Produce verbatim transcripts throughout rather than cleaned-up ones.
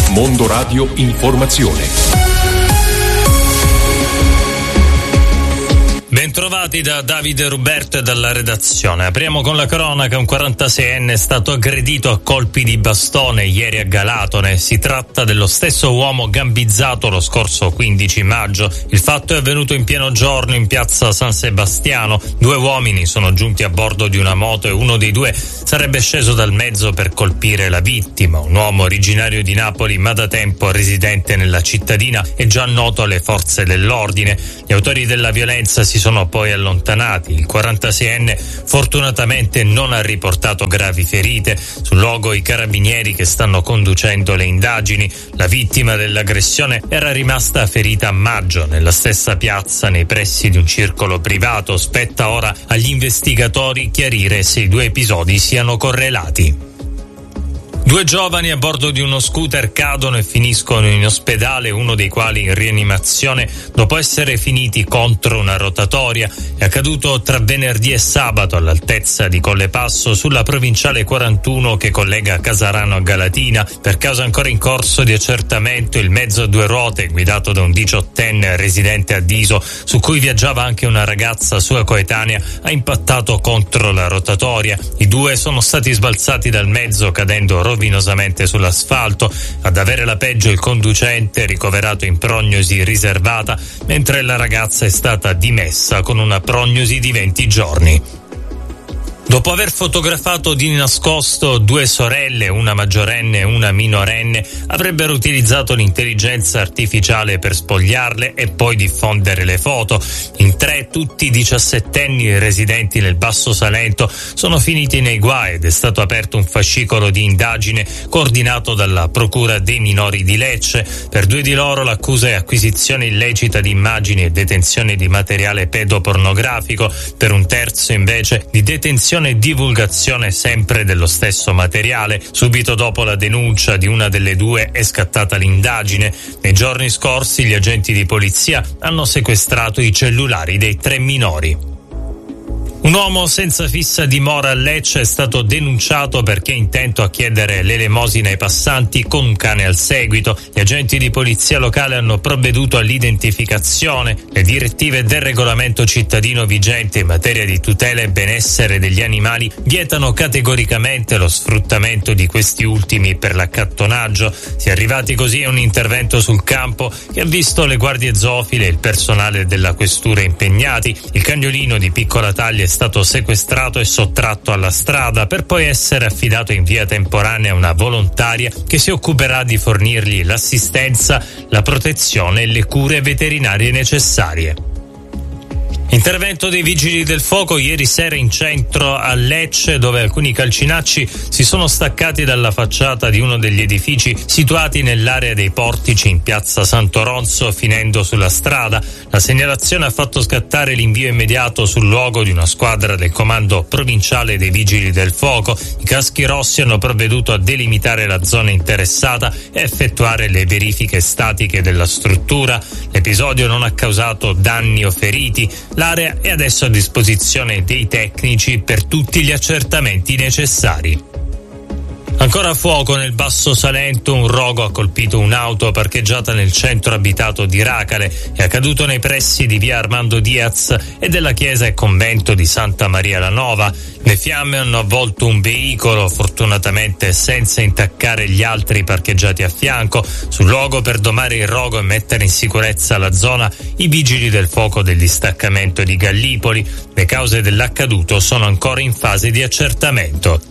Mondo Radio Informazione. Bentrovati da Davide Ruberto e dalla redazione. Apriamo con la cronaca. Un quarantaseienne è stato aggredito a colpi di bastone ieri a Galatone. Si tratta dello stesso uomo gambizzato lo scorso quindici maggio. Il fatto è avvenuto in pieno giorno in piazza San Sebastiano. Due uomini sono giunti a bordo di una moto e uno dei due sarebbe sceso dal mezzo per colpire la vittima, un uomo originario di Napoli ma da tempo residente nella cittadina e già noto alle forze dell'ordine. Gli autori della violenza si sono poi allontanati. Il quarantaseienne fortunatamente non ha riportato gravi ferite. Sul luogo i carabinieri che stanno conducendo le indagini. La vittima dell'aggressione era rimasta ferita a maggio nella stessa piazza nei pressi di un circolo privato. Spetta ora agli investigatori chiarire se i due episodi siano correlati. Due giovani a bordo di uno scooter cadono e finiscono in ospedale, uno dei quali in rianimazione dopo essere finiti contro una rotatoria. È accaduto tra venerdì e sabato all'altezza di Collepasso sulla provinciale quarantuno che collega Casarano a Galatina. Per causa ancora in corso di accertamento, il mezzo a due ruote guidato da un diciottenne residente a Diso, su cui viaggiava anche una ragazza sua coetanea, ha impattato contro la rotatoria. I due sono stati sbalzati dal mezzo cadendo rovinosamente sull'asfalto. Ad avere la peggio il conducente, ricoverato in prognosi riservata, mentre la ragazza è stata dimessa con una prognosi di venti giorni. Dopo aver fotografato di nascosto due sorelle, una maggiorenne e una minorenne, avrebbero utilizzato l'intelligenza artificiale per spogliarle e poi diffondere le foto. In tre, tutti diciassettenni residenti nel Basso Salento, sono finiti nei guai ed è stato aperto un fascicolo di indagine coordinato dalla Procura dei Minori di Lecce. Per due di loro l'accusa è acquisizione illecita di immagini e detenzione di materiale pedopornografico. Per un terzo invece di detenzione e divulgazione sempre dello stesso materiale. Subito dopo la denuncia di una delle due è scattata l'indagine. Nei giorni scorsi gli agenti di polizia hanno sequestrato i cellulari dei tre minori. Un uomo senza fissa dimora a Lecce è stato denunciato perché è intento a chiedere l'elemosina ai passanti con un cane al seguito. Gli agenti di polizia locale hanno provveduto all'identificazione. Le direttive del regolamento cittadino vigente in materia di tutela e benessere degli animali vietano categoricamente lo sfruttamento di questi ultimi per l'accattonaggio. Si è arrivati così a un intervento sul campo che ha visto le guardie zoofile e il personale della questura impegnati. Il cagnolino di piccola taglia è stato sequestrato e sottratto alla strada per poi essere affidato in via temporanea a una volontaria che si occuperà di fornirgli l'assistenza, la protezione e le cure veterinarie necessarie. Intervento dei vigili del fuoco ieri sera in centro a Lecce, dove alcuni calcinacci si sono staccati dalla facciata di uno degli edifici situati nell'area dei portici in piazza Sant'Oronzo, finendo sulla strada. La segnalazione ha fatto scattare l'invio immediato sul luogo di una squadra del comando provinciale dei vigili del fuoco. I caschi rossi hanno provveduto a delimitare la zona interessata e effettuare le verifiche statiche della struttura. L'episodio non ha causato danni o feriti. L'area è adesso a disposizione dei tecnici per tutti gli accertamenti necessari. Ancora a fuoco nel Basso Salento, un rogo ha colpito un'auto parcheggiata nel centro abitato di Racale. È accaduto nei pressi di via Armando Diaz e della chiesa e convento di Santa Maria la Nova. Le fiamme hanno avvolto un veicolo, fortunatamente senza intaccare gli altri parcheggiati a fianco. Sul luogo, per domare il rogo e mettere in sicurezza la zona, i vigili del fuoco del distaccamento di Gallipoli. Le cause dell'accaduto sono ancora in fase di accertamento.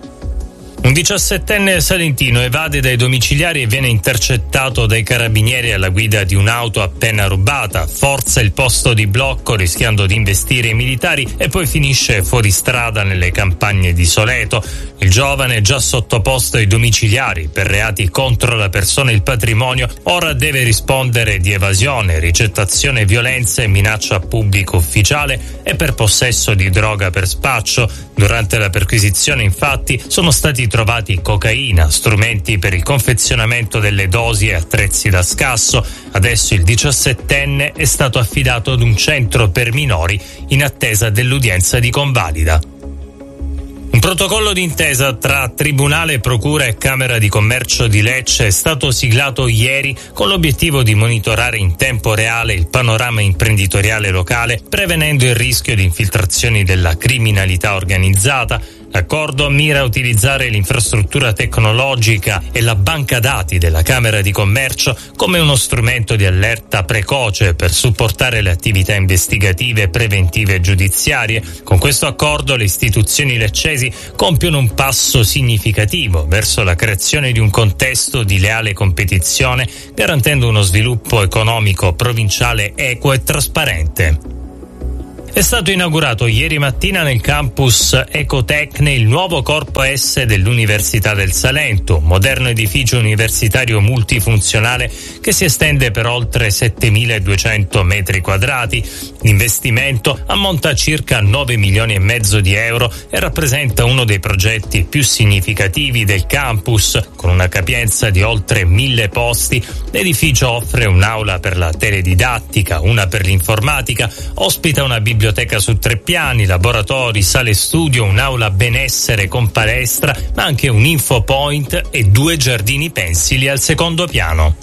Un diciassettenne salentino evade dai domiciliari e viene intercettato dai carabinieri alla guida di un'auto appena rubata, forza il posto di blocco rischiando di investire i militari e poi finisce fuori strada nelle campagne di Soleto. Il giovane, già sottoposto ai domiciliari per reati contro la persona e il patrimonio, ora deve rispondere di evasione, ricettazione violenza e minaccia a pubblico ufficiale e per possesso di droga per spaccio. Durante la perquisizione, infatti, sono stati trovati cocaina, strumenti per il confezionamento delle dosi e attrezzi da scasso. Adesso il diciassettenne è stato affidato ad un centro per minori in attesa dell'udienza di convalida. Un Un protocollo d'intesa tra Tribunale, Procura e Camera di Commercio di Lecce è stato siglato ieri con l'obiettivo di monitorare in tempo reale il panorama imprenditoriale locale, prevenendo il rischio di infiltrazioni della criminalità organizzata. L'accordo mira a utilizzare l'infrastruttura tecnologica e la banca dati della Camera di Commercio come uno strumento di allerta precoce per supportare le attività investigative, preventive e giudiziarie. Con questo accordo le istituzioni leccesi compiono un passo significativo verso la creazione di un contesto di leale competizione, garantendo uno sviluppo economico provinciale equo e trasparente. È stato inaugurato ieri mattina nel campus Ecotecne il nuovo Corpo S dell'Università del Salento, un moderno edificio universitario multifunzionale che si estende per oltre settemiladuecento metri quadrati. L'investimento ammonta a circa nove milioni e mezzo di euro e rappresenta uno dei progetti più significativi del campus. Con una capienza di oltre mille posti, l'edificio offre un'aula per la teledidattica, una per l'informatica, ospita una biblioteca biblioteca su tre piani, laboratori, sale studio, un'aula benessere con palestra, ma anche un infopoint e due giardini pensili al secondo piano.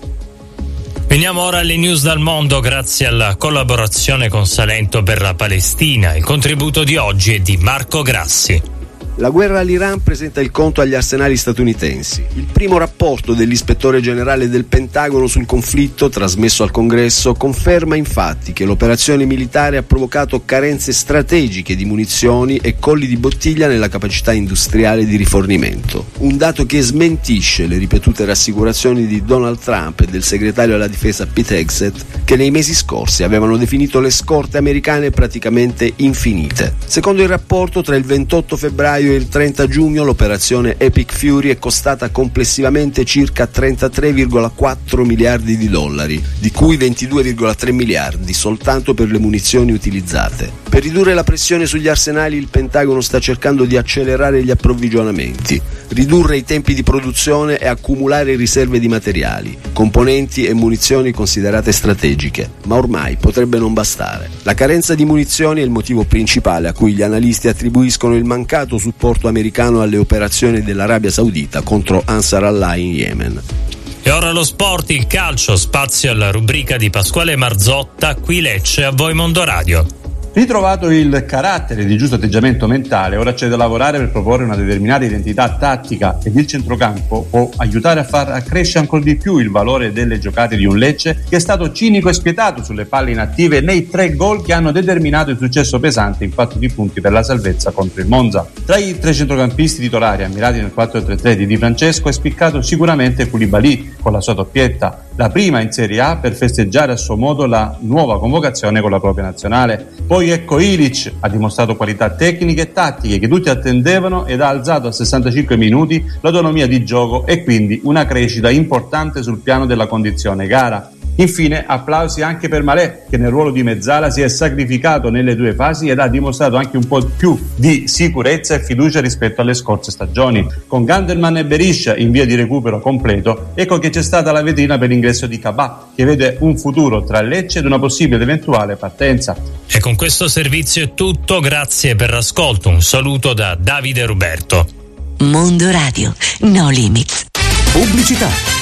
Veniamo ora alle news dal mondo grazie alla collaborazione con Salento per la Palestina. Il contributo di oggi è di Marco Grassi. La guerra all'Iran presenta il conto agli arsenali statunitensi. Il primo rapporto dell'ispettore generale del Pentagono sul conflitto, trasmesso al Congresso, conferma infatti che l'operazione militare ha provocato carenze strategiche di munizioni e colli di bottiglia nella capacità industriale di rifornimento. Un dato che smentisce le ripetute rassicurazioni di Donald Trump e del segretario alla difesa Pete Hegseth, che nei mesi scorsi avevano definito le scorte americane praticamente infinite. Secondo il rapporto, tra il ventotto febbraio e il trenta giugno l'operazione Epic Fury è costata complessivamente circa trentatré virgola quattro miliardi di dollari, di cui ventidue virgola tre miliardi soltanto per le munizioni utilizzate. Per ridurre la pressione sugli arsenali il Pentagono sta cercando di accelerare gli approvvigionamenti, ridurre i tempi di produzione e accumulare riserve di materiali, componenti e munizioni considerate strategiche, ma ormai potrebbe non bastare. La carenza di munizioni è il motivo principale a cui gli analisti attribuiscono il mancato supporto americano alle operazioni dell'Arabia Saudita contro Ansar Allah in Yemen. E ora lo sport, il calcio, spazio alla rubrica di Pasquale Marzotta, qui Lecce, a voi Mondo Radio. Ritrovato il carattere di giusto atteggiamento mentale, ora c'è da lavorare per proporre una determinata identità tattica ed il centrocampo può aiutare a far accrescere ancora di più il valore delle giocate di un Lecce che è stato cinico e spietato sulle palle inattive nei tre gol che hanno determinato il successo pesante in fatto di punti per la salvezza contro il Monza. Tra i tre centrocampisti titolari ammirati nel quattro tre tre di Di Francesco è spiccato sicuramente Koulibaly con la sua doppietta, la prima in Serie A per festeggiare a suo modo la nuova convocazione con la propria nazionale. Poi ecco Ilić, ha dimostrato qualità tecniche e tattiche che tutti attendevano ed ha alzato a sessantacinque minuti l'autonomia di gioco e quindi una crescita importante sul piano della condizione gara. Infine applausi anche per Malé, che nel ruolo di mezzala si è sacrificato nelle due fasi ed ha dimostrato anche un po' più di sicurezza e fiducia rispetto alle scorse stagioni. Con Gandelman e Beriscia in via di recupero completo, ecco che c'è stata la vetrina per l'ingresso di Cabà, che vede un futuro tra Lecce ed una possibile eventuale partenza. E con questo servizio è tutto, grazie per l'ascolto, un saluto da Davide Ruberto. Mondo Radio, no limits. Pubblicità.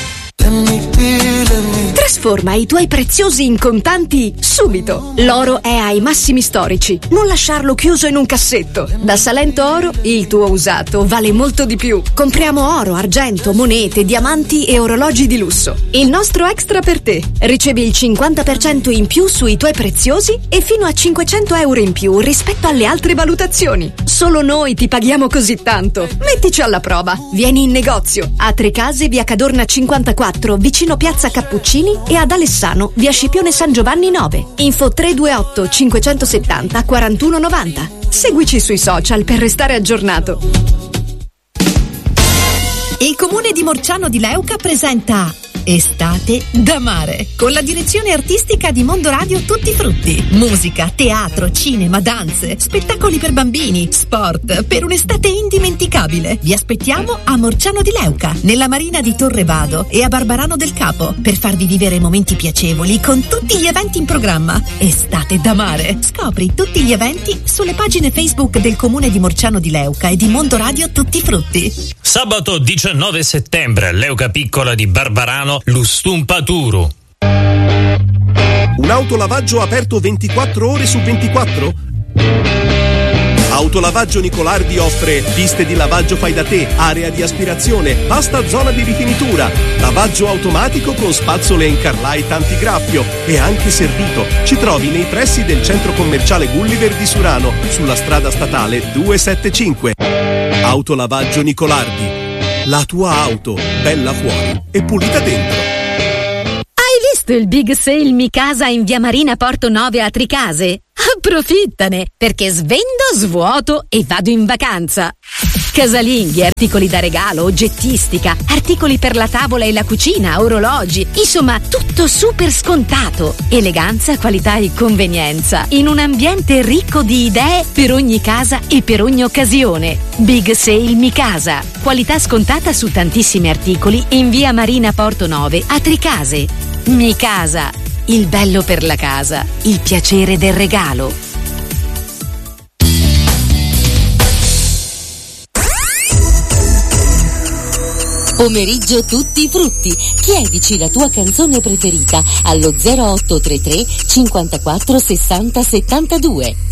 Trasforma i tuoi preziosi in contanti subito. L'oro è ai massimi storici. Non lasciarlo chiuso in un cassetto. Da Salento Oro il tuo usato vale molto di più. Compriamo oro, argento, monete, diamanti e orologi di lusso. Il nostro extra per te. Ricevi il cinquanta per cento in più sui tuoi preziosi e fino a cinquecento euro in più rispetto alle altre valutazioni. Solo noi ti paghiamo così tanto. Mettici alla prova. Vieni in negozio a Trecase, via Cadorna cinquantaquattro, vicino Piazza Cappuccini, e ad Alessano, via Scipione San Giovanni nove. Info tre due otto cinquecentosettanta quarantuno novanta. Seguici sui social per restare aggiornato. Il comune di Morciano di Leuca presenta Estate da mare, con la direzione artistica di Mondo Radio Tutti Frutti. Musica, teatro, cinema, danze, spettacoli per bambini, sport, per un'estate indimenticabile. Vi aspettiamo a Morciano di Leuca, nella marina di Torre Vado e a Barbarano del Capo, per farvi vivere momenti piacevoli con tutti gli eventi in programma. Estate da mare. Scopri tutti gli eventi sulle pagine Facebook del Comune di Morciano di Leuca e di Mondo Radio Tutti Frutti. Sabato diciannove settembre, Leuca Piccola di Barbarano, Lustumpaturu. Un autolavaggio aperto ventiquattro ore su ventiquattro? Autolavaggio Nicolardi offre piste di lavaggio fai da te, area di aspirazione, vasta zona di rifinitura, lavaggio automatico con spazzole in Carlite antigraffio e anche servito. Ci trovi nei pressi del centro commerciale Gulliver di Surano, sulla strada statale duecentosettantacinque. Autolavaggio Nicolardi. La tua auto, bella fuori e pulita dentro. Hai visto il Big Sale Mi Casa in via Marina Porto nove a Tricase? Approfittane, perché svendo, svuoto e vado in vacanza. Casalinghi, articoli da regalo, oggettistica, articoli per la tavola e la cucina, orologi, insomma tutto super scontato. Eleganza, qualità e convenienza, in un ambiente ricco di idee per ogni casa e per ogni occasione. Big Sale Mi Casa, qualità scontata su tantissimi articoli in via Marina Porto nove a Tricase. Mi Casa, il bello per la casa, il piacere del regalo. Pomeriggio Tutti Frutti. Chiedici la tua canzone preferita allo zero otto tre tre cinquantaquattro sessanta settantadue.